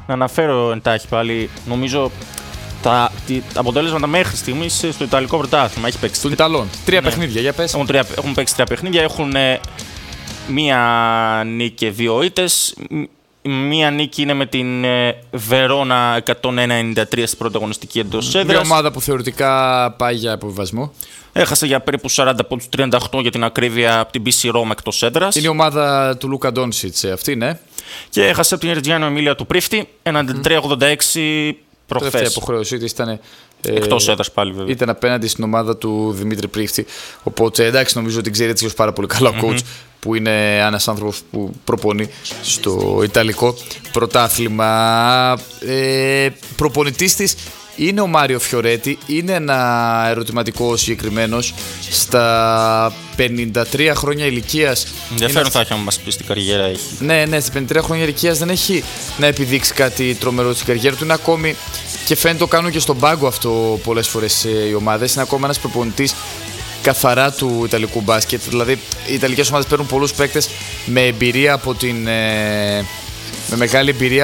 να αναφέρω εντάχει πάλι, νομίζω τα αποτέλεσματα μέχρι στιγμής στο Ιταλικό πρωτάθλημα. Έχει παίξει. Των Ιταλών. 3 παιχνίδια, για πες. Έχουν παίξει 3 παιχνίδια. Έχουν μία νίκη και 2 ήττες. Μία νίκη είναι με την Βερόνα 101-93 στην πρώτη αγωνιστική εντός έδρας. Μια ομάδα που θεωρητικά πάει για αποβιβασμό. Έχασε για περίπου 40 πόντους, 38 για την ακρίβεια, από την BC Roma εκτός έδρας. Είναι η ομάδα του Λούκα Ντόνσιτς αυτή, ναι. Και έχασε από την Ρετζιάνο Εμίλια του Πρίφτη 93-86 προχθές. Τελευταία υποχρέωσή της ήταν. Εκτός έδρας πάλι, βέβαια. Ήταν απέναντι στην ομάδα του Δημήτρη Πρίφτη. Οπότε εντάξει, νομίζω ότι ξέρει έτσι πάρα πολύ καλά ο coach, που είναι ένας άνθρωπος που προπονεί στο Ιταλικό πρωτάθλημα. Προπονητής της είναι ο Μάριο Φιωρέτη. Είναι ένα ερωτηματικό συγκεκριμένος. Στα 53 χρόνια ηλικίας. Ενδιαφέρον θα έχει να μας πει στην καριέρα έχει. Ναι, στα 53 χρόνια ηλικίας δεν έχει να επιδείξει κάτι τρομερό στην καριέρα του. Είναι ακόμη, και φαίνεται το κάνουν και στον πάγκο αυτό πολλές φορές οι ομάδες, είναι ακόμα ένας προπονητής καθαρά του Ιταλικού μπάσκετ. Δηλαδή οι Ιταλικές ομάδες παίρνουν πολλούς παίκτες με εμπειρία από με μεγάλη εμπειρία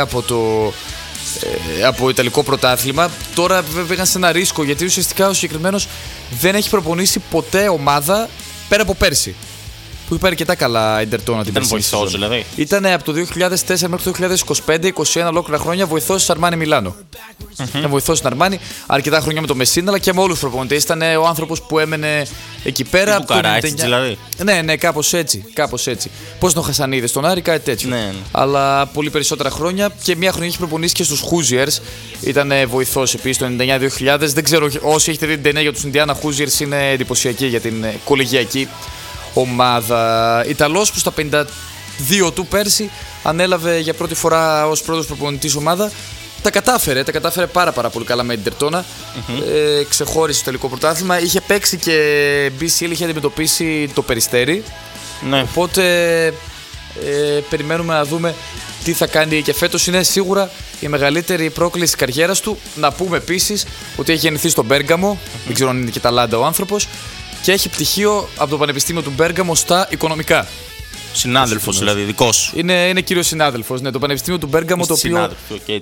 από Ιταλικό πρωτάθλημα. Τώρα βέβαια πήγαν σε ένα ρίσκο, γιατί ουσιαστικά ο συγκεκριμένος δεν έχει προπονήσει ποτέ ομάδα πέρα από πέρσι, που είπε αρκετά καλά η Ντερτόνα την περσινή σεζόν. Δηλαδή. Ήταν από το 2004 μέχρι το 2025, 21 ολόκληρα χρόνια βοηθός της Αρμάνι Μιλάνο. Ήταν βοηθός στην Αρμάνι αρκετά χρόνια με το Μεσίνα, αλλά και με όλους τους προπονητές. Ήταν ο άνθρωπος που έμενε εκεί πέρα. Του Καράτσι, δηλαδή. Ναι, κάπως έτσι. Πώς τον Χασανίδη, στον Άρη, κάτι τέτοιο. Ναι. Αλλά πολύ περισσότερα χρόνια, και μια χρονιά έχει προπονήσει και στους Hoosiers. Ήταν βοηθός επίσης το 99-2000. Δεν ξέρω, όσοι έχετε δει την ταινία για τους Indiana Hoosiers, είναι εντυπωσιακή για την κολεγιακή ομάδα. Ιταλός που στα 52 του πέρσι ανέλαβε για πρώτη φορά ως πρώτος προπονητής ομάδα. Τα κατάφερε πάρα πολύ καλά με την Τερτόνα. Ξεχώρισε στο τελικό πρωτάθλημα. Είχε παίξει και BCL, είχε αντιμετωπίσει το Περιστέρι. Ναι. Οπότε περιμένουμε να δούμε τι θα κάνει και φέτος. Είναι σίγουρα η μεγαλύτερη πρόκληση της καριέρας του. Να πούμε επίσης ότι έχει γεννηθεί στο Μπέργαμο. Δεν ξέρω αν είναι και ταλάντα ο άνθρωπος. Και έχει πτυχίο από το Πανεπιστήμιο του Μπέργαμο στα οικονομικά. Συνάδελφος, δηλαδή, δικός σου. Είναι κύριος συνάδελφος. Ναι, το Πανεπιστήμιο του Μπέργαμο, το οποίο